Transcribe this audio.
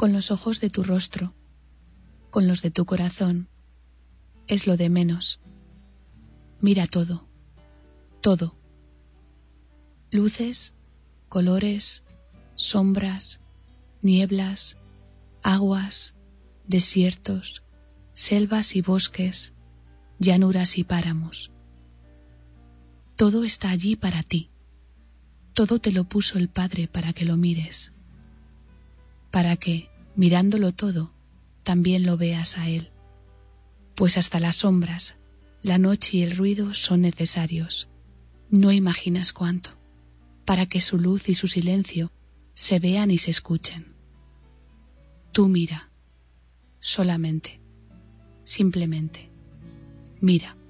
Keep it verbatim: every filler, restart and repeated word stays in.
con los ojos de tu rostro, con los de tu corazón, es lo de menos. Mira todo, todo. Luces, colores, sombras, nieblas, aguas, desiertos, selvas y bosques, llanuras y páramos. Todo está allí para ti. Todo te lo puso el Padre para que lo mires, para que, mirándolo todo, también lo veas a Él, pues hasta las sombras, la noche y el ruido son necesarios. No imaginas cuánto, para que su luz y su silencio se vean y se escuchen. Tú mira, solamente, simplemente, mira.